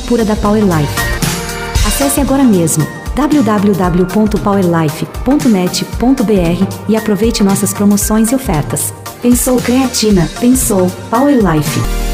pura da Power Life. Acesse agora mesmo www.powerlife.net.br e aproveite nossas promoções e ofertas. Pensou Creatina, pensou Power Life.